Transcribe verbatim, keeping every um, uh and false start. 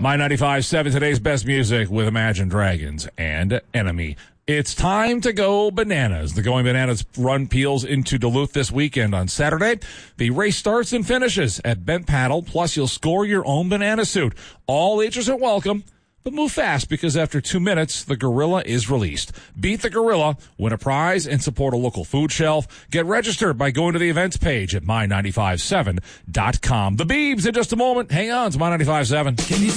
My ninety-five point seven, today's best music with Imagine Dragons and Enemy. It's time to go bananas. The Going Bananas run peels into Duluth this weekend on Saturday. The race starts and finishes at Bent Paddle, plus you'll score your own banana suit. All ages are welcome, but move fast because after two minutes, the gorilla is released. Beat the gorilla, win a prize, and support a local food shelf. Get registered by going to the events page at my ninety-five point seven dot com. The Beebs in just a moment. Hang on, it's My ninety-five point seven.